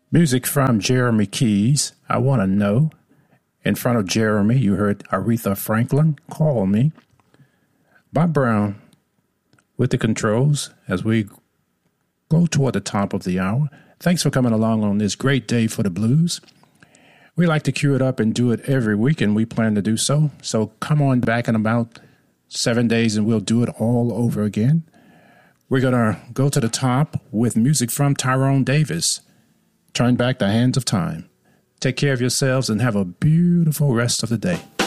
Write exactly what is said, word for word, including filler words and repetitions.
Music from Jeremy Keys, I Want to Know. In front of Jeremy, you heard Aretha Franklin, Call Me. Bob Brown with the controls as we go toward the top of the hour. Thanks for coming along on this great day for the blues. We like to cue it up and do it every week, and we plan to do so. So come on back in about seven days, and we'll do it all over again. We're going to go to the top with music from Tyrone Davis. Turn back the hands of time. Take care of yourselves and have a beautiful rest of the day.